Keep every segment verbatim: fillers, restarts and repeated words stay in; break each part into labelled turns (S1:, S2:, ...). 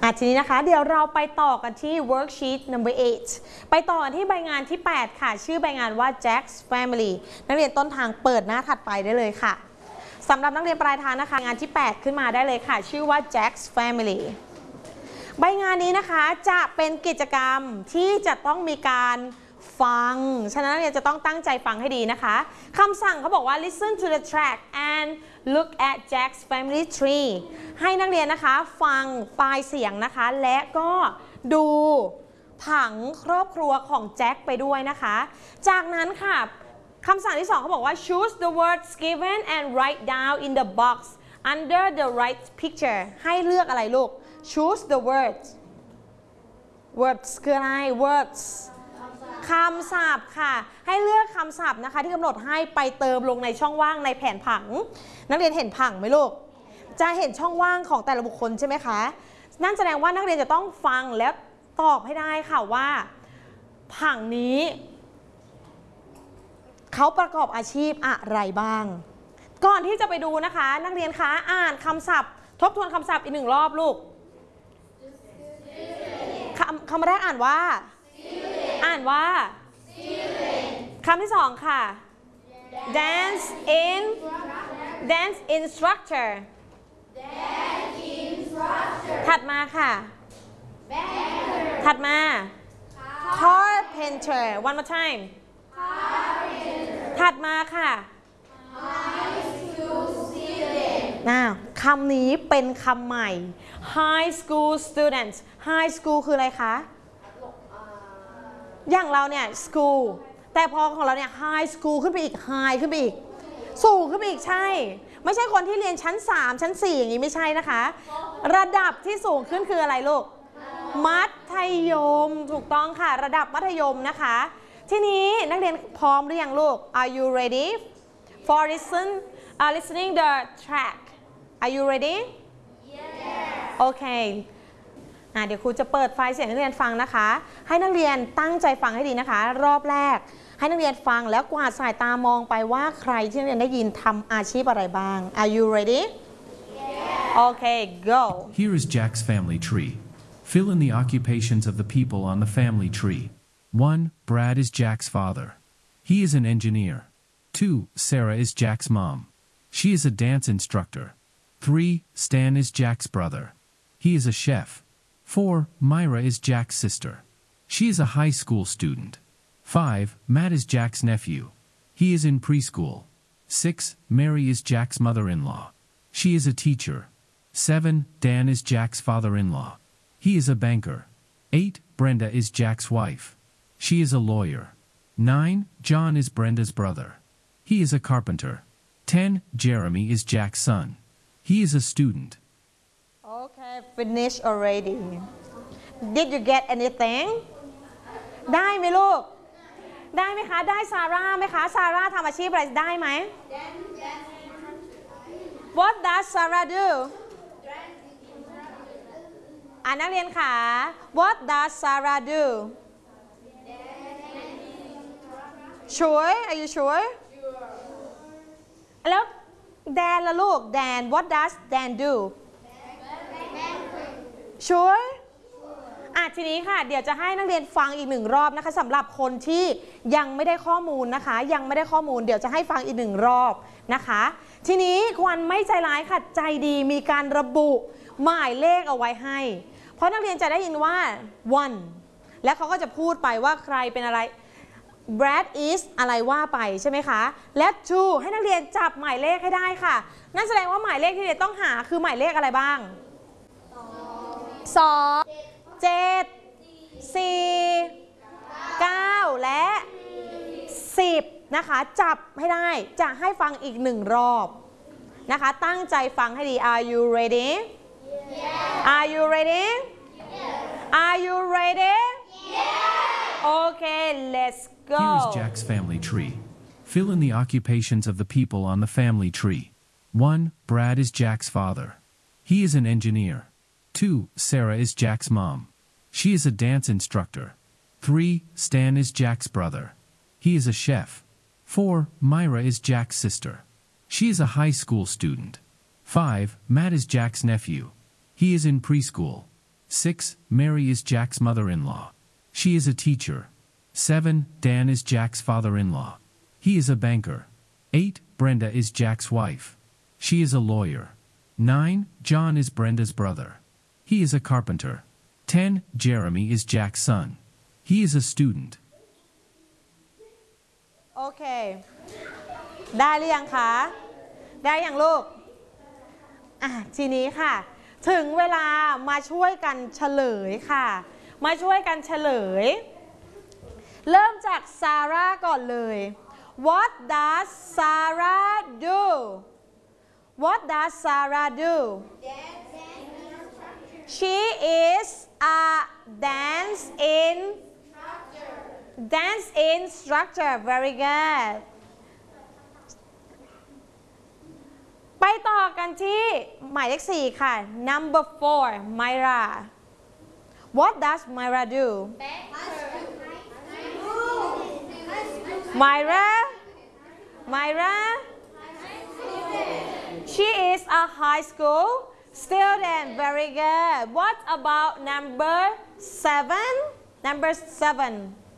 S1: ทีนี้นะคะเดี๋ยวเราไปต่อกันที่ worksheet number eight ไปต่อกันที่ใบงานที่แปดค่ะชื่อใบงานว่า Jack's Family นักเรียนต้นทางเปิดหน้าถัดไปได้เลยค่ะสำหรับนักเรียนปลายทางนะคะงานที่แปดขึ้นมาได้เลยค่ะชื่อว่า Jack's Family ใบงานนี้นะคะจะเป็นกิจกรรมที่จะต้องมีการฟังฉะนั้นนักเรียนจะต้องตั้งใจฟังให้ดีนะคะคำสั่งเขาบอกว่า listen to the track and look at Jack's family tree ให้นักเรียนนะคะฟังไฟล์เสียงนะคะและก็ดูผังครอบครัวของแจ็คไปด้วยนะคะจากนั้นค่ะคำสั่งที่สองเขาบอกว่า choose the words given and write down in the box under the right picture ให้เลือกอะไรลูก choose the words words คืออะไร words คำศัพท์ค่ะให้เลือกคำศัพท์นะคะที่กำหนดให้ไปเติมลงในช่องว่างในแผนผังนักเรียนเห็นผังไหมลูกจะเห็นช่องว่างของแต่ละบุคคลใช่ไหมคะนั่นแสดงว่านักเรียนจะต้องฟังและตอบให้ได้ค่ะว่าผังนี้เขาประกอบอาชีพอะไรบ้างก่อนที่จะไปดูนะคะนักเรียนคะอ่านคำศัพท์ทบทวนคำศัพท์อีกหนึ่งรอบลูกคำคำแรกอ่านว่าอ่านว่าคำที่สองค่ะ dance in dance instructor ถัดมาค่ะถัดมา carpenter one more time ถัดมาค่ะnow คำนี้เป็นคำใหม่ high school students high school คืออะไรคะอย่างเราเนี่ย school แต่พอของเราเนี่ย high school ขึ้นไปอีก high ขึ้นไปอีกสูงขึ้นไปอีกใช่ไม่ใช่คนที่เรียนชั้นสามชั้นสี่อย่างนี้ไม่ใช่นะคะระดับที่สูงขึ้นคืออะไรลูกมัธยมถูกต้องค่ะระดับมัธยมนะคะทีนี้นักเรียนพร้อมหรือยังลูก Are you ready for listen uh, listening the track Are you ready yes Okayอ่ะเดี๋ยวครูจะเปิดไฟล์เสียงให้นักเรียนฟังนะคะให้นักเรียนตั้งใจฟังให้ดีนะคะรอบแรกให้นักเรียนฟังแล้วกวาดสายตามองไปว่าใครที่นักเรียนได้ยินทำอาชีพอะไรบ้าง Are you ready yes Okay go
S2: Here is Jack's family tree Fill in the occupations of the people on the family tree one Brad is Jack's father He is an engineer two Sarah is Jack's mom She is a dance instructor three Stan is Jack's brother He is a chef four Myra is Jack's sister She is a high school student five Matt is Jack's nephew He is in preschool six Mary is Jack's mother-in-law She is a teacher seven Dan is Jack's father-in-law He is a banker eight Brenda is Jack's wife She is a lawyer nine John is Brenda's brother He is a carpenter ten Jeremy is Jack's son He is a student
S1: Okay finish already Did you get anything ได้ไหมลูกได้ไหมคะได้ซาร่าไหมคะซาร่าทำอาชีพอะไรได้ไหม What does Sarah do อ่านักเรียนค่ะ What does Sarah do Sure Are you sure แล้วแดนละลูกแดน What does Dan do Sure อ่ะทีนี้ค่ะเดี๋ยวจะให้นักเรียนฟังอีกหนึ่งรอบนะคะสำหรับคนที่ยังไม่ได้ข้อมูลนะคะยังไม่ได้ข้อมูลเดี๋ยวจะให้ฟังอีกหนึ่งรอบนะคะทีนี้ควันไม่ใจร้ายค่ะใจดีมีการระบุหมายเลขเอาไว้ให้เพราะนักเรียนจะได้ยินว่า one และเขาก็จะพูดไปว่าใครเป็นอะไร Brad is อะไรว่าไปใช่ไหมคะและ two ให้นักเรียนจับหมายเลขให้ได้ค่ะนั่นแสดงว่าหมายเลขที่เรียนต้องหาคือหมายเลขอะไรบ้างสองเจ็ดสี่เก้าและสิบนะคะจับให้ได้จะให้ฟังอีกหนึ่งรอบนะคะตั้งใจฟังให้ดี Are you ready yes. Are you ready yes. Are you ready yes. Okay let's go
S2: Here is Jack's family tree Fill in the occupations of the people on the family tree one Brad is Jack's father He is an engineer two Sarah is Jack's mom She is a dance instructor three Stan is Jack's brother He is a chef four Myra is Jack's sister She is a high school student five Matt is Jack's nephew He is in preschool six. Mary is Jack's mother-in-law. She is a teacher. seven. Dan is Jack's father-in-law. He is a banker. eight. Brenda is Jack's wife. She is a lawyer. nine. John is Brenda's brother. He is a carpenter. ten. Jeremy is Jack's son. He is a student.
S1: โอเค ได้หรือยังคะ ได้ยังลูก อ่ะ ทีนี้ค่ะ ถึงเวลามาช่วยกันเฉลยค่ะ มาช่วยกันเฉลย เริ่มจากซาร่าก่อนเลย What does Sarah do? What does Sarah do? She is a dance in dance instructor. Very good. ไปต่อกันที่หมายเลขสี่ค่ะ number four Myra. What does Myra do? Myra Myra She is a high school student. Very good. What about number seven? Number seven.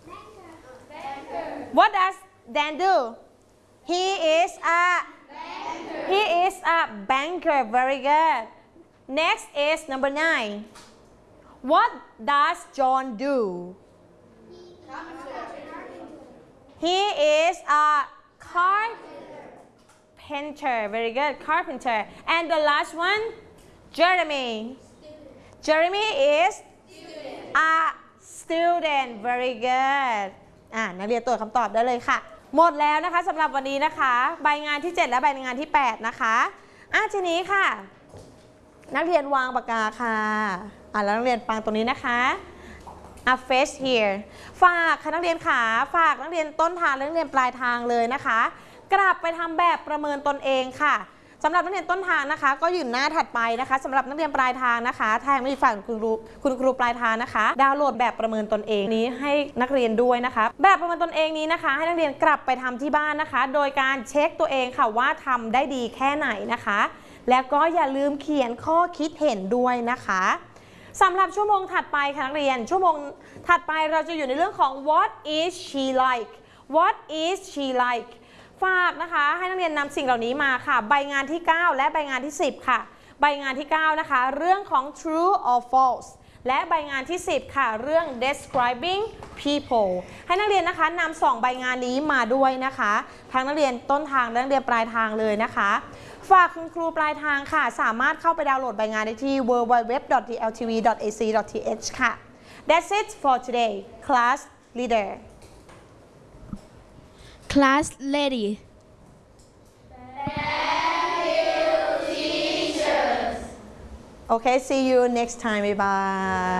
S1: What does Dan do? He is a He is a banker. Very good. Next is number nine. What does John do? He is a carpenter. Very good. Carpenter. And the last one, Jeremy. Jeremy is a student. Very good. อ่านักเรียนตรวจคำตอบได้เลยค่ะ หมดแล้วนะคะสำหรับวันนี้นะคะใบงานที่เจ็ดและใบงานที่แปดนะคะอ่ะทีนี้ค่ะนักเรียนวางปากกาค่ะอ่ะแล้วนักเรียนฟังตรงนี้นะคะ a face here ฝากค่ะนักเรียนขาฝากนักเรียนต้นทางและนักเรียนปลายทางเลยนะคะกลับไปทำแบบประเมินตนเองค่ะสำหรับนักเรียนต้นทางนะคะก็อยู่หน้าถัดไปนะคะสำหรับนักเรียนปลายทางนะคะถ้ายังไม่มีฝั่งคุณครูคุณครูปลายทางนะคะดาวน์โหลดแบบประเมินตนเองนี้ให้นักเรียนด้วยนะคะแบบประเมินตนเองนี้นะคะให้นักเรียนกลับไปทำที่บ้านนะคะโดยการเช็คตัวเองค่ะว่าทำได้ดีแค่ไหนนะคะแล้วก็อย่าลืมเขียนข้อคิดเห็นด้วยนะคะสำหรับชั่วโมงถัดไปค่ะนักเรียนชั่วโมงถัดไปเราจะอยู่ในเรื่องของ what is she like what is she likeฝากนะคะให้นักเรียนนำสิ่งเหล่านี้มาค่ะใบงานที่เก้าและใบงานที่สิบค่ะใบงานที่เก้านะคะเรื่องของ true or false และใบงานที่สิบค่ะเรื่อง describing people ให้นักเรียนนะคะนำสองใบงานนี้มาด้วยนะคะทั้งนักเรียนต้นทางและนักเรียนปลายทางเลยนะคะฝากคุณครูปลายทางค่ะสามารถเข้าไปดาวน์โหลดใบงานได้ที่ ดับเบิลยู ดับเบิลยู ดับเบิลยู ดอท ดี แอล ที วี ดอท เอ ซี ดอท ที เอช ค่ะ That's it for today class leader
S3: Class lady.
S1: Okay, see you next time. Bye bye.